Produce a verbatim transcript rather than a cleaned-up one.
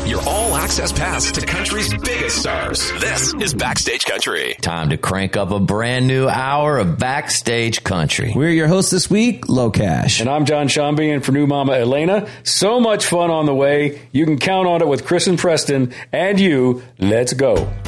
your all-access pass to country's biggest stars. This is Backstage Country. Time to crank up a brand new hour of Backstage Country. We're your hosts this week, Low Cash. And I'm John Shambi, and for new mama Elena. So much fun on the way. You can count on it with Chris and Preston and you. Let's go.